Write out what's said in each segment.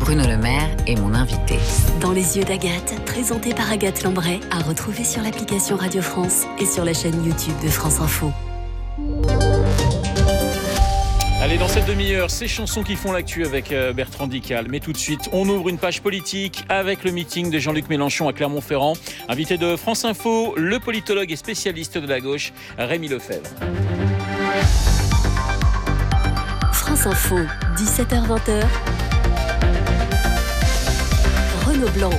Bruno Le Maire est mon invité. Dans les yeux d'Agathe, présenté par Agathe Lambray, à retrouver sur l'application Radio France et sur la chaîne YouTube de France Info. Allez, dans cette demi-heure, ces chansons qui font l'actu avec Bertrand Dical. Mais tout de suite, on ouvre une page politique avec le meeting de Jean-Luc Mélenchon à Clermont-Ferrand. Invité de France Info, le politologue et spécialiste de la gauche, Rémi Lefebvre. France Info, 17h-20h. Renaud Blanc.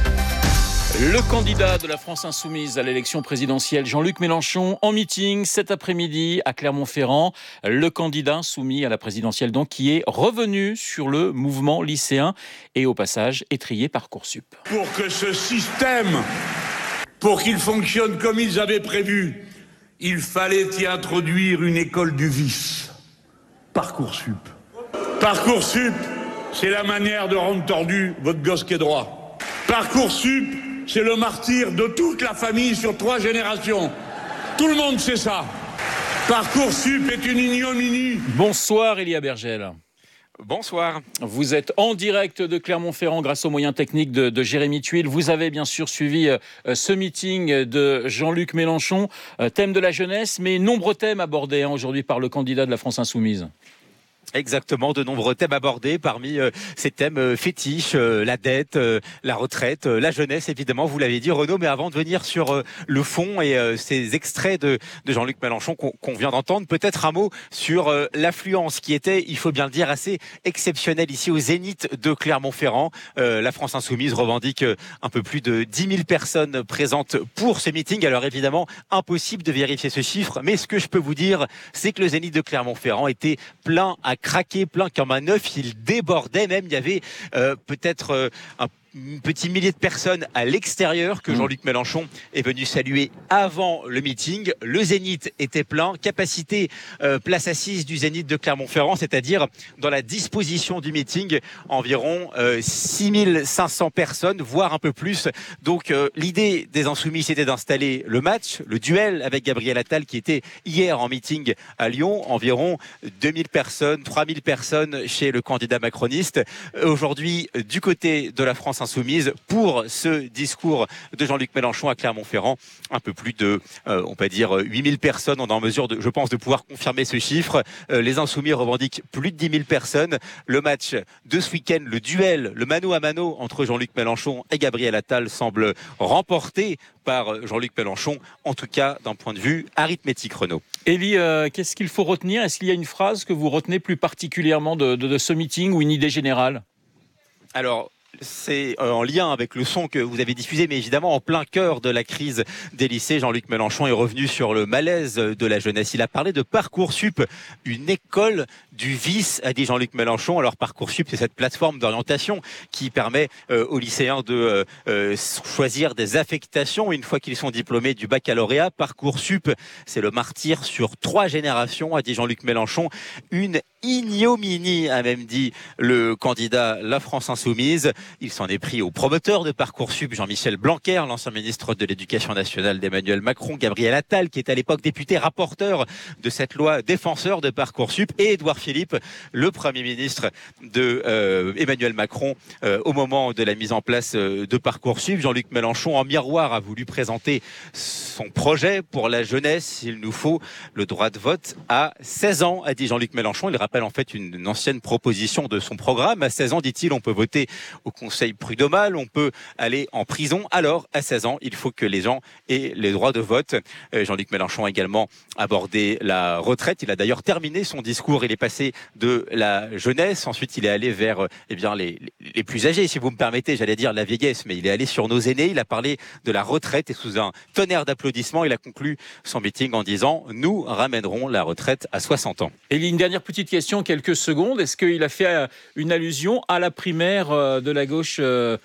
Le candidat de la France Insoumise à l'élection présidentielle, Jean-Luc Mélenchon, en meeting cet après-midi à Clermont-Ferrand. Le candidat soumis à la présidentielle, donc, qui est revenu sur le mouvement lycéen et au passage étrillé Parcoursup. Pour que ce système, pour qu'il fonctionne comme ils avaient prévu, il fallait y introduire une école du vice. Parcoursup. Parcoursup, c'est la manière de rendre tordu votre gosse qui est droit. Parcoursup, c'est le martyr de toute la famille sur 3 générations. Tout le monde sait ça. Parcoursup est une ignominie. Bonsoir Elia Bergel. Bonsoir. Vous êtes en direct de Clermont-Ferrand grâce aux moyens techniques de Jérémy Tuile. Vous avez bien sûr suivi ce meeting de Jean-Luc Mélenchon, thème de la jeunesse, mais nombreux thèmes abordés aujourd'hui par le candidat de la France Insoumise. Exactement, de nombreux thèmes abordés, parmi ces thèmes fétiches, la dette, la retraite, la jeunesse, évidemment, vous l'avez dit Renaud, mais avant de venir sur le fond et ces extraits de Jean-Luc Mélenchon qu'on vient d'entendre, peut-être un mot sur l'affluence qui était, il faut bien le dire, assez exceptionnelle ici au Zénith de Clermont-Ferrand. La France Insoumise revendique un peu plus de 10 000 personnes présentes pour ce meeting. Alors évidemment, impossible de vérifier ce chiffre, mais ce que je peux vous dire, c'est que le Zénith de Clermont-Ferrand était plein à craquer, plein comme un œuf, il débordait même, il y avait peut-être un petit millier de personnes à l'extérieur que Jean-Luc Mélenchon est venu saluer avant le meeting. Le Zénith était plein, capacité place assise du Zénith de Clermont-Ferrand, c'est-à-dire dans la disposition du meeting, environ 6500 personnes, voire un peu plus. Donc l'idée des Insoumis, c'était d'installer le match, le duel avec Gabriel Attal qui était hier en meeting à Lyon, environ 2000 personnes, 3000 personnes chez le candidat macroniste. Aujourd'hui, du côté de la France Insoumise, pour ce discours de Jean-Luc Mélenchon à Clermont-Ferrand, un peu plus de, on peut dire, 8000 personnes. On est en mesure, je pense, de pouvoir confirmer ce chiffre. Les Insoumis revendiquent plus de 10 000 personnes. Le match de ce week-end, le duel, le mano à mano entre Jean-Luc Mélenchon et Gabriel Attal semble remporté par Jean-Luc Mélenchon, en tout cas d'un point de vue arithmétique, Renaud. Élie, qu'est-ce qu'il faut retenir ? Est-ce qu'il y a une phrase que vous retenez plus particulièrement de ce meeting ou une idée générale ? Alors, c'est en lien avec le son que vous avez diffusé, mais évidemment en plein cœur de la crise des lycées. Jean-Luc Mélenchon est revenu sur le malaise de la jeunesse. Il a parlé de Parcoursup, une école du vice, a dit Jean-Luc Mélenchon. Alors Parcoursup, c'est cette plateforme d'orientation qui permet aux lycéens de choisir des affectations une fois qu'ils sont diplômés du baccalauréat. Parcoursup, c'est le martyr sur 3 générations, a dit Jean-Luc Mélenchon. Une ignominie, a même dit le candidat La France Insoumise. Il s'en est pris au promoteur de Parcoursup, Jean-Michel Blanquer, l'ancien ministre de l'Éducation nationale d'Emmanuel Macron, Gabriel Attal, qui est à l'époque député rapporteur de cette loi, défenseur de Parcoursup, et Édouard Philippe, le Premier ministre de Emmanuel Macron, au moment de la mise en place de Parcoursup. Jean-Luc Mélenchon, en miroir, a voulu présenter son projet pour la jeunesse. Il nous faut le droit de vote à 16 ans, a dit Jean-Luc Mélenchon. Il rappelle en fait une ancienne proposition de son programme. À 16 ans, dit-il, on peut voter au conseil prud'homal, on peut aller en prison. Alors, à 16 ans, il faut que les gens aient les droits de vote. Jean-Luc Mélenchon a également abordé la retraite. Il a d'ailleurs terminé son discours. Il est passé de la jeunesse. Ensuite, il est allé vers les plus âgés, si vous me permettez. J'allais dire la vieillesse, mais il est allé sur nos aînés. Il a parlé de la retraite et sous un tonnerre d'applaudissements, il a conclu son meeting en disant « Nous ramènerons la retraite à 60 ans ». Et une dernière petite question, quelques secondes. Est-ce qu'il a fait une allusion à la primaire de la gauche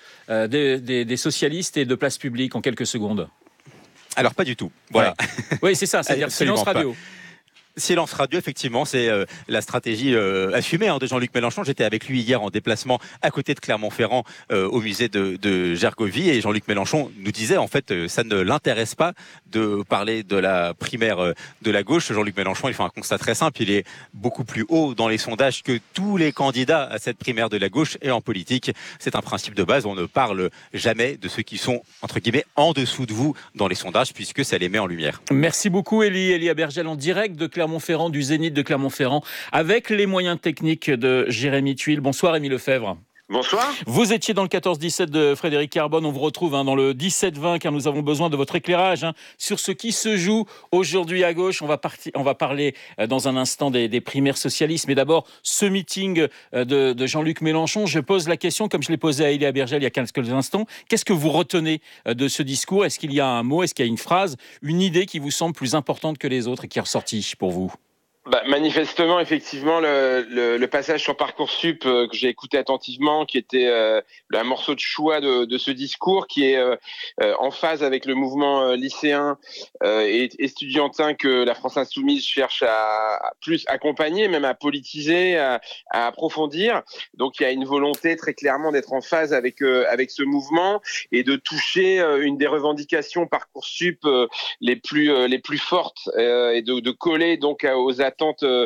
des socialistes et de Place Publique en quelques secondes ? Alors pas du tout. Voilà. Ouais. Oui, c'est ça, c'est-à-dire silence radio. Silence radio, effectivement, c'est la stratégie assumée de Jean-Luc Mélenchon. J'étais avec lui hier en déplacement à côté de Clermont-Ferrand au musée de Gergovie, et Jean-Luc Mélenchon nous disait en fait ça ne l'intéresse pas de parler de la primaire de la gauche. Jean-Luc Mélenchon, il fait un constat très simple, il est beaucoup plus haut dans les sondages que tous les candidats à cette primaire de la gauche, et en politique, c'est un principe de base, on ne parle jamais de ceux qui sont entre guillemets en dessous de vous dans les sondages, puisque ça les met en lumière. Merci beaucoup Élie Abergel en direct de Clermont-Ferrand, du Zénith de Clermont-Ferrand, avec les moyens techniques de Jérémy Tuile. Bonsoir Rémi Lefebvre. Bonsoir. Vous étiez dans le 14-17 de Frédéric Carbone. On vous retrouve dans le 17-20 car nous avons besoin de votre éclairage sur ce qui se joue aujourd'hui à gauche. On va parler dans un instant des primaires socialistes. Mais d'abord, ce meeting de Jean-Luc Mélenchon. Je pose la question, comme je l'ai posée à Élie Abergel il y a quelques instants. Qu'est-ce que vous retenez de ce discours ? Est-ce qu'il y a un mot, est-ce qu'il y a une phrase, une idée qui vous semble plus importante que les autres et qui est ressortie pour vous ? Manifestement, effectivement, le passage sur Parcoursup que j'ai écouté attentivement, qui était un morceau de choix de ce discours, qui est en phase avec le mouvement lycéen et estudiantin que la France Insoumise cherche à plus accompagner, même à politiser, à approfondir. Donc, il y a une volonté très clairement d'être en phase avec ce mouvement et de toucher une des revendications Parcoursup les plus fortes et de coller donc aux attentes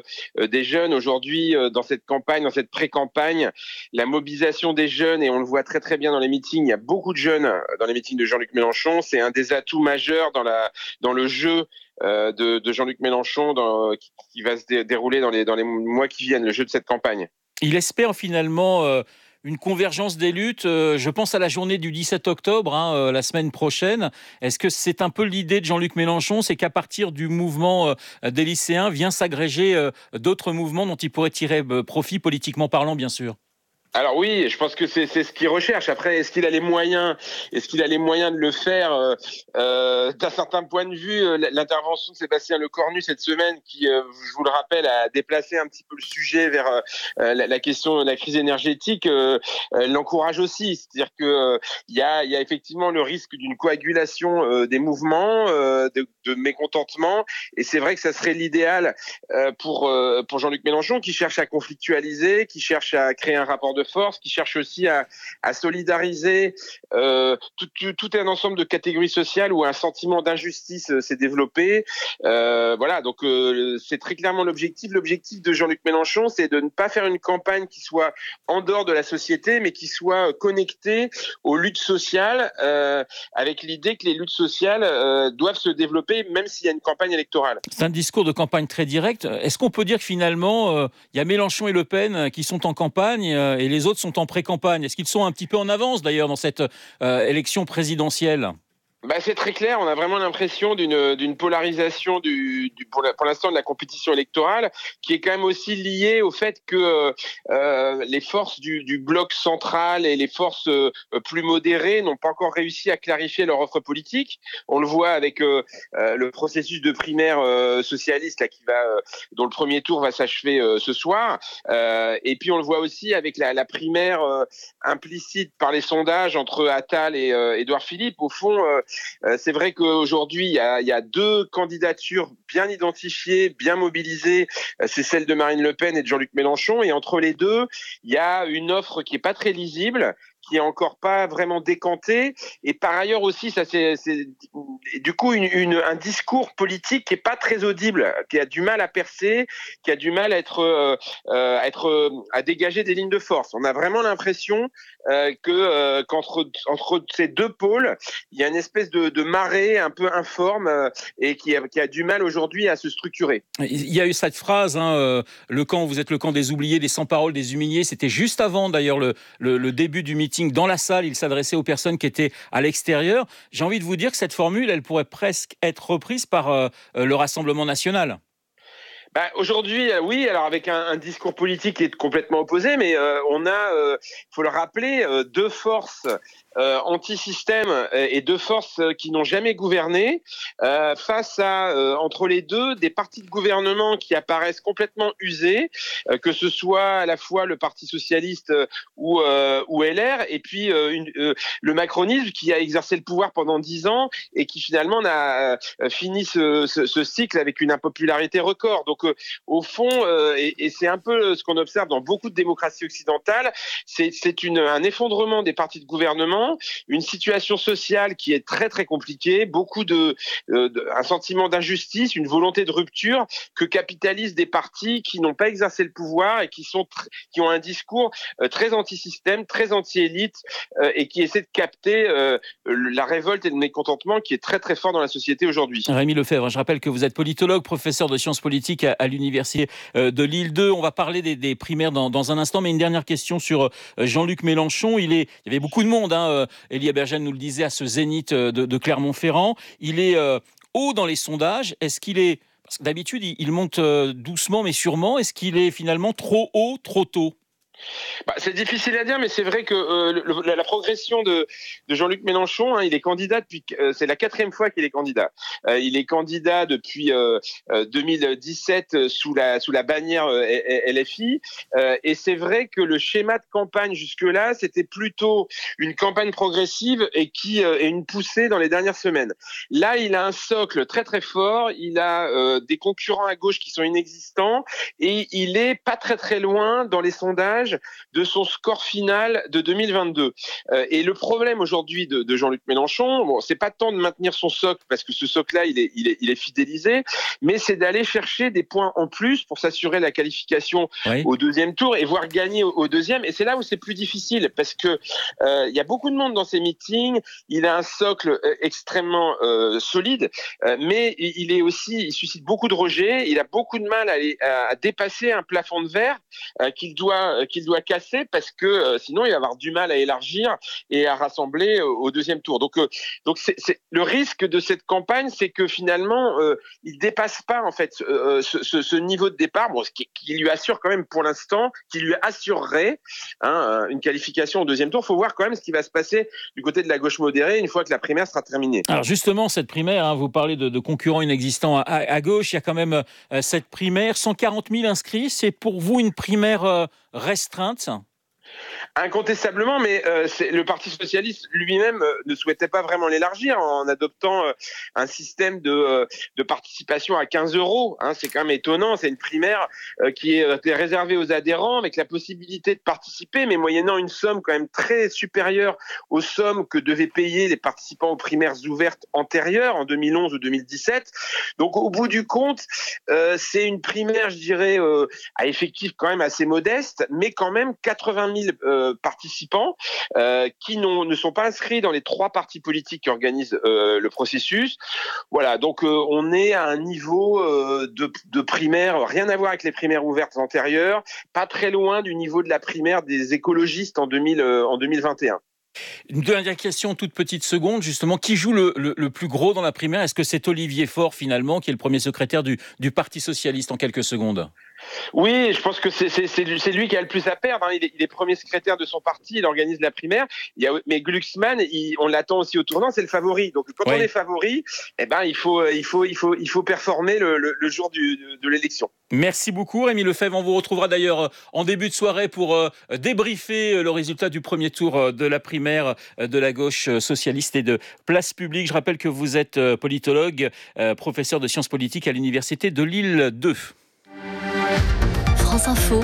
des jeunes aujourd'hui dans cette campagne, dans cette pré-campagne, la mobilisation des jeunes, et on le voit très très bien dans les meetings, il y a beaucoup de jeunes dans les meetings de Jean-Luc Mélenchon, c'est un des atouts majeurs dans le jeu de Jean-Luc Mélenchon qui va se dérouler dans les mois qui viennent, le jeu de cette campagne. Il espère finalement une convergence des luttes. Je pense à la journée du 17 octobre, la semaine prochaine. Est-ce que c'est un peu l'idée de Jean-Luc Mélenchon ? C'est qu'à partir du mouvement des lycéens, vient s'agréger d'autres mouvements dont il pourrait tirer profit, politiquement parlant, bien sûr. Alors oui, je pense que c'est ce qu'il recherche. Après, est-ce qu'il a les moyens de le faire d'un certain point de vue, l'intervention de Sébastien Lecornu cette semaine, qui, je vous le rappelle, a déplacé un petit peu le sujet vers la question de la crise énergétique, l'encourage aussi. C'est-à-dire que il y a effectivement le risque d'une coagulation des mouvements, de mécontentement, et c'est vrai que ça serait l'idéal pour Jean-Luc Mélenchon, qui cherche à conflictualiser, qui cherche à créer un rapport de force, qui cherche aussi à solidariser tout un ensemble de catégories sociales où un sentiment d'injustice s'est développé. Donc c'est très clairement l'objectif. L'objectif de Jean-Luc Mélenchon, c'est de ne pas faire une campagne qui soit en dehors de la société, mais qui soit connectée aux luttes sociales, avec l'idée que les luttes sociales doivent se développer, même s'il y a une campagne électorale. C'est un discours de campagne très direct. Est-ce qu'on peut dire que finalement, il y a Mélenchon et Le Pen qui sont en campagne et les autres sont en pré-campagne ? Est-ce qu'ils sont un petit peu en avance d'ailleurs dans cette élection présidentielle ? C'est très clair, on a vraiment l'impression d'une polarisation pour l'instant de la compétition électorale, qui est quand même aussi liée au fait que les forces du bloc central et les forces plus modérées n'ont pas encore réussi à clarifier leur offre politique. On le voit avec le processus de primaire socialiste dont le premier tour va s'achever ce soir, et puis on le voit aussi avec la primaire implicite par les sondages entre Attal et Édouard Philippe. Au fond, c'est vrai qu'aujourd'hui, il y a deux candidatures bien identifiées, bien mobilisées. C'est celle de Marine Le Pen et de Jean-Luc Mélenchon. Et entre les deux, il y a une offre qui est pas très lisible, qui est encore pas vraiment décanté, et par ailleurs aussi, ça c'est du coup un discours politique qui est pas très audible, qui a du mal à percer, qui a du mal à dégager des lignes de force. On a vraiment l'impression qu'entre ces deux pôles, il y a une espèce de marée un peu informe et qui a du mal aujourd'hui à se structurer. Il y a eu cette phrase, vous êtes le camp des oubliés, des sans-paroles, des humiliés. C'était juste avant d'ailleurs le début du meeting. Dans la salle, il s'adressait aux personnes qui étaient à l'extérieur. J'ai envie de vous dire que cette formule, elle pourrait presque être reprise par le Rassemblement national. Aujourd'hui, oui, alors avec un discours politique qui est complètement opposé, mais on a, faut le rappeler, deux forces anti-système et deux forces qui n'ont jamais gouverné, face à, entre les deux, des partis de gouvernement qui apparaissent complètement usés, que ce soit à la fois le Parti socialiste ou LR, et puis le macronisme qui a exercé le pouvoir pendant 10 ans et qui finalement a fini ce cycle avec une impopularité record. Donc Donc, au fond, et c'est un peu ce qu'on observe dans beaucoup de démocraties occidentales, c'est un effondrement des partis de gouvernement, une situation sociale qui est très très compliquée, beaucoup un sentiment d'injustice, une volonté de rupture que capitalisent des partis qui n'ont pas exercé le pouvoir et qui ont un discours très anti-système, très anti-élite et qui essaient de capter la révolte et le mécontentement qui est très très fort dans la société aujourd'hui. Rémi Lefebvre, je rappelle que vous êtes politologue, professeur de sciences politiques à l'université de Lille 2. On va parler des primaires dans un instant, mais une dernière question sur Jean-Luc Mélenchon. Il y avait beaucoup de monde, Elie Abergène nous le disait, à ce zénith de Clermont-Ferrand. Il est haut dans les sondages. Est-ce qu'il est... Parce que d'habitude, il monte doucement mais sûrement. Est-ce qu'il est finalement trop haut, trop tôt ? C'est difficile à dire, mais c'est vrai que la progression de Jean-Luc Mélenchon, il est candidat depuis, c'est la 4e fois qu'il est candidat. Il est candidat depuis 2017 sous la bannière LFI, et c'est vrai que le schéma de campagne jusque-là, c'était plutôt une campagne progressive et qui est une poussée dans les dernières semaines. Là, il a un socle très très fort, il a des concurrents à gauche qui sont inexistants, et il est pas très très loin dans les sondages de son score final de 2022. Et le problème aujourd'hui de Jean-Luc Mélenchon, c'est pas tant de maintenir son socle, parce que ce socle-là, il est fidélisé, mais c'est d'aller chercher des points en plus pour s'assurer la qualification au deuxième tour et voire gagner au deuxième. Et c'est là où c'est plus difficile, parce que il y a beaucoup de monde dans ces meetings, il a un socle extrêmement solide, mais il suscite beaucoup de rejets, il a beaucoup de mal à dépasser un plafond de verre qu'il doit casser, parce que sinon il va avoir du mal à élargir et à rassembler au deuxième tour. Donc c'est le risque de cette campagne, c'est que finalement il dépasse pas en fait ce niveau de départ, ce qui lui assure quand même pour l'instant, qui lui assurerait une qualification au deuxième tour. Il faut voir quand même ce qui va se passer du côté de la gauche modérée une fois que la primaire sera terminée. Alors justement, cette primaire, vous parlez de concurrents inexistants à gauche, il y a quand même cette primaire, 140 000 inscrits, c'est pour vous une primaire restreinte ? Incontestablement, mais le Parti socialiste lui-même ne souhaitait pas vraiment l'élargir en adoptant un système de participation à 15 €. C'est quand même étonnant, c'est une primaire qui est réservée aux adhérents avec la possibilité de participer, mais moyennant une somme quand même très supérieure aux sommes que devaient payer les participants aux primaires ouvertes antérieures en 2011 ou 2017. Donc au bout du compte, c'est une primaire, je dirais, à effectif quand même assez modeste, mais quand même 80 000 participants qui ne sont pas inscrits dans les 3 partis politiques qui organisent le processus. Voilà, donc on est à un niveau de primaire, rien à voir avec les primaires ouvertes antérieures, pas très loin du niveau de la primaire des écologistes en 2021. Une dernière question, toute petite seconde, justement, qui joue le plus gros dans la primaire ? Est-ce que c'est Olivier Faure, finalement, qui est le premier secrétaire du Parti socialiste, en quelques secondes ? Oui, je pense que c'est lui qui a le plus à perdre. Il est premier secrétaire de son parti, il organise la primaire. Mais Glucksmann, on l'attend aussi au tournant, c'est le favori. Donc quand on est favori, il faut performer le jour de l'élection. Merci beaucoup Rémi Lefebvre. On vous retrouvera d'ailleurs en début de soirée pour débriefer le résultat du premier tour de la primaire de la gauche socialiste et de Place Publique. Je rappelle que vous êtes politologue, professeur de sciences politiques à l'université de Lille 2. France Info,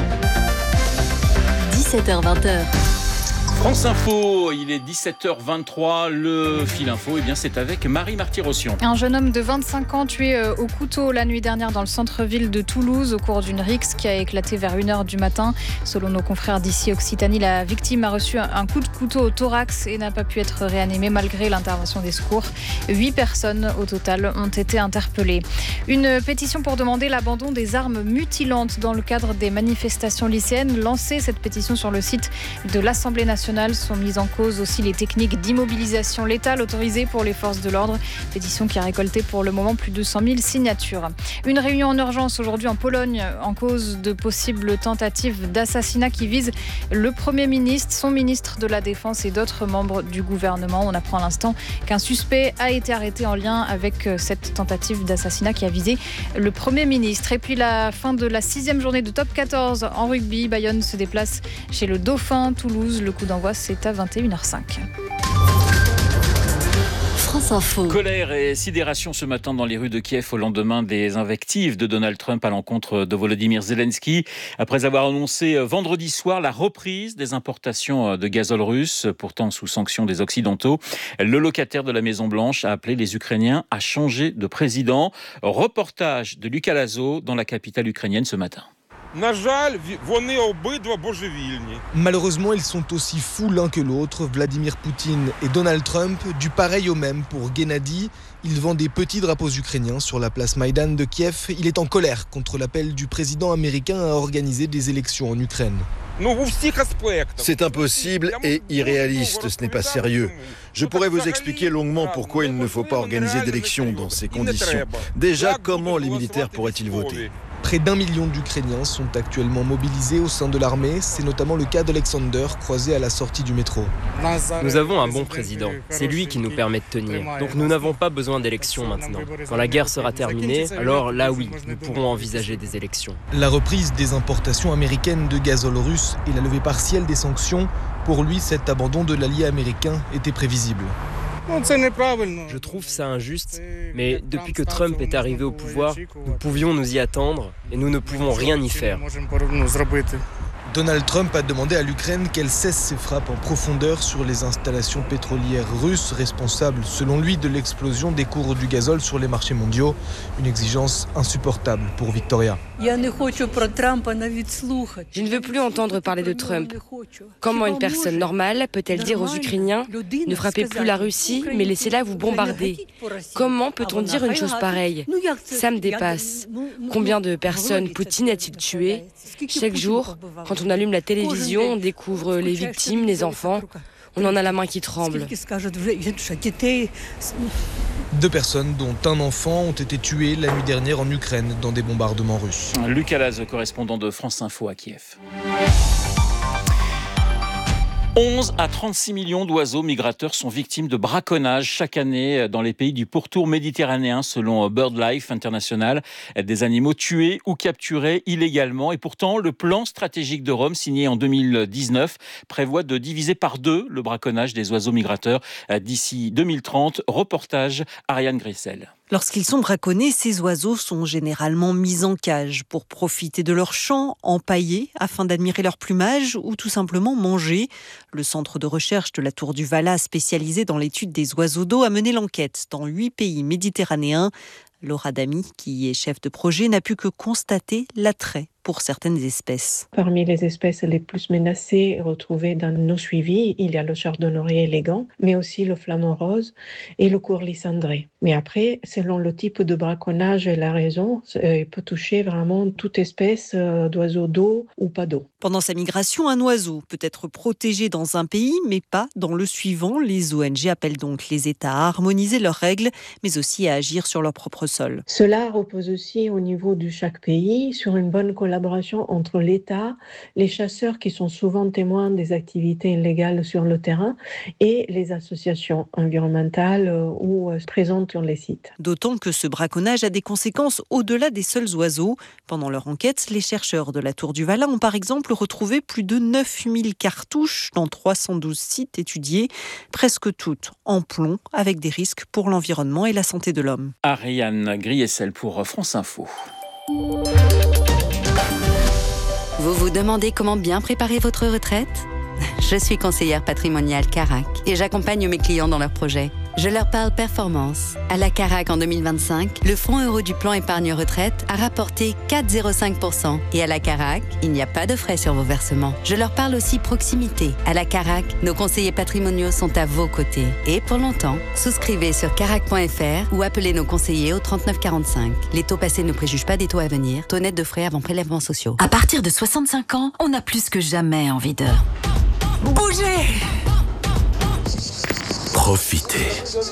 17h-20h. France Info, il est 17h23, le fil info, c'est avec Marie Marty-Rossian. Un jeune homme de 25 ans tué au couteau la nuit dernière dans le centre-ville de Toulouse au cours d'une rixe qui a éclaté vers 1h du matin. Selon nos confrères d'ici Occitanie, la victime a reçu un coup de couteau au thorax et n'a pas pu être réanimée malgré l'intervention des secours. 8 personnes au total ont été interpellées. Une pétition pour demander l'abandon des armes mutilantes dans le cadre des manifestations lycéennes. Lancée cette pétition sur le site de l'Assemblée nationale. Sont mises en cause aussi les techniques d'immobilisation létale autorisées pour les forces de l'ordre. Pétition qui a récolté pour le moment plus de 100 000 signatures. Une réunion en urgence aujourd'hui en Pologne en cause de possibles tentatives d'assassinat qui visent le Premier ministre, son ministre de la Défense et d'autres membres du gouvernement. On apprend à l'instant qu'un suspect a été arrêté en lien avec cette tentative d'assassinat qui a visé le Premier ministre. Et puis la fin de la 6e journée de top 14 en rugby. Bayonne se déplace chez le Dauphin Toulouse. Le coup d'envoi, c'est à 21h05. France Info. Colère et sidération ce matin dans les rues de Kiev au lendemain des invectives de Donald Trump à l'encontre de Volodymyr Zelensky. Après avoir annoncé vendredi soir la reprise des importations de gazole russe, pourtant sous sanction des Occidentaux, le locataire de la Maison-Blanche a appelé les Ukrainiens à changer de président. Reportage de Lucas Lazo dans la capitale ukrainienne ce matin. Malheureusement, ils sont aussi fous l'un que l'autre, Vladimir Poutine et Donald Trump, du pareil au même pour Gennady. Il vend des petits drapeaux ukrainiens sur la place Maïdan de Kiev. Il est en colère contre l'appel du président américain à organiser des élections en Ukraine. C'est impossible et irréaliste, ce n'est pas sérieux. Je pourrais vous expliquer longuement pourquoi il ne faut pas organiser d'élections dans ces conditions. Déjà, comment les militaires pourraient-ils voter ? Près d'1 million d'Ukrainiens sont actuellement mobilisés au sein de l'armée. C'est notamment le cas d'Alexander, croisé à la sortie du métro. Nous avons un bon président. C'est lui qui nous permet de tenir. Donc nous n'avons pas besoin d'élections maintenant. Quand la guerre sera terminée, alors là oui, nous pourrons envisager des élections. La reprise des importations américaines de gazole russe et la levée partielle des sanctions, pour lui, cet abandon de l'allié américain était prévisible. Je trouve ça injuste, mais depuis que Trump est arrivé au pouvoir, nous pouvions nous y attendre et nous ne pouvons rien y faire. Donald Trump a demandé à l'Ukraine qu'elle cesse ses frappes en profondeur sur les installations pétrolières russes, responsables, selon lui, de l'explosion des cours du gazole sur les marchés mondiaux. Une exigence insupportable pour Victoria. Je ne veux plus entendre parler de Trump. Comment une personne normale peut-elle dire aux Ukrainiens « Ne frappez plus la Russie, mais laissez-la vous bombarder » ? Comment peut-on dire une chose pareille ? Ça me dépasse. Combien de personnes Poutine a-t-il tué ? Chaque jour, quand on allume la télévision, on découvre les victimes, les enfants. On en a la main qui tremble. 2 personnes, dont un enfant, ont été tuées la nuit dernière en Ukraine dans des bombardements russes. Lucas Laz, correspondant de France Info à Kiev. 11 à 36 millions d'oiseaux migrateurs sont victimes de braconnage chaque année dans les pays du pourtour méditerranéen selon BirdLife International. Des animaux tués ou capturés illégalement. Et pourtant, le plan stratégique de Rome signé en 2019 prévoit de diviser par 2 le braconnage des oiseaux migrateurs d'ici 2030. Reportage Ariane Grissel. Lorsqu'ils sont braconnés, ces oiseaux sont généralement mis en cage pour profiter de leur chant, empaillés afin d'admirer leur plumage ou tout simplement manger. Le centre de recherche de la Tour du Valas, spécialisé dans l'étude des oiseaux d'eau, a mené l'enquête dans 8 pays méditerranéens. Laura Damy, qui est chef de projet, n'a pu que constater l'attrait pour certaines espèces. Parmi les espèces les plus menacées retrouvées dans nos suivis, il y a le chardonneret élégant, mais aussi le flamant rose et le courlis cendré. Mais après, selon le type de braconnage et la raison, il peut toucher vraiment toute espèce d'oiseaux d'eau ou pas d'eau. Pendant sa migration, un oiseau peut être protégé dans un pays, mais pas dans le suivant. Les ONG appellent donc les États à harmoniser leurs règles, mais aussi à agir sur leur propre sol. Cela repose aussi au niveau de chaque pays sur une bonne collaboration entre l'État, les chasseurs qui sont souvent témoins des activités illégales sur le terrain et les associations environnementales ou présentes sur les sites. D'autant que ce braconnage a des conséquences au-delà des seuls oiseaux. Pendant leur enquête, les chercheurs de la Tour du Valas ont par exemple retrouvé plus de 9000 cartouches dans 312 sites étudiés, presque toutes en plomb, avec des risques pour l'environnement et la santé de l'homme. Ariane Griessel pour France Info. Vous vous demandez comment bien préparer votre retraite ? Je suis conseillère patrimoniale Carac et j'accompagne mes clients dans leurs projets. Je leur parle performance. À la Carac en 2025, le fonds euro du plan épargne retraite a rapporté 4,05%. Et à la Carac, il n'y a pas de frais sur vos versements. Je leur parle aussi proximité. À la Carac, nos conseillers patrimoniaux sont à vos côtés. Et pour longtemps, souscrivez sur carac.fr ou appelez nos conseillers au 3945. Les taux passés ne préjugent pas des taux à venir. Taux net de frais avant prélèvements sociaux. À partir de 65 ans, on a plus que jamais envie de bouger. Profiter.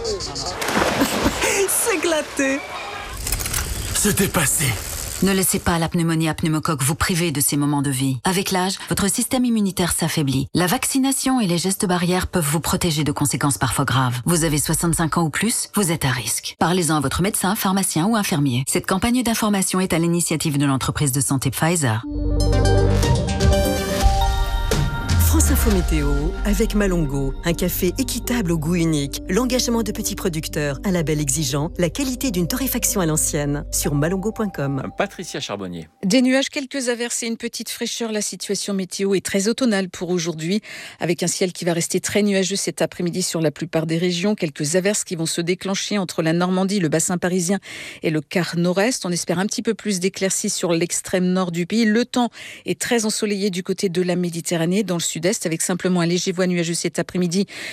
S'éclater. Se dépasser. Ne laissez pas la pneumonie à pneumocoque vous priver de ces moments de vie. Avec l'âge, votre système immunitaire s'affaiblit. La vaccination et les gestes barrières peuvent vous protéger de conséquences parfois graves. Vous avez 65 ans ou plus, vous êtes à risque. Parlez-en à votre médecin, pharmacien ou infirmier. Cette campagne d'information est à l'initiative de l'entreprise de santé Pfizer. France Info Météo avec Malongo, un café équitable au goût unique, l'engagement de petits producteurs, un label exigeant, la qualité d'une torréfaction à l'ancienne. Sur malongo.com. Patricia Charbonnier. Des nuages, quelques averses et une petite fraîcheur. La situation météo est très automnale pour aujourd'hui, avec un ciel qui va rester très nuageux cet après-midi sur la plupart des régions. Quelques averses qui vont se déclencher entre la Normandie, le bassin parisien et le quart nord-est. On espère un petit peu plus d'éclaircies sur l'extrême nord du pays. Le temps est très ensoleillé du côté de la Méditerranée, dans le sud-est, avec simplement un léger voie nuageux cet après-midi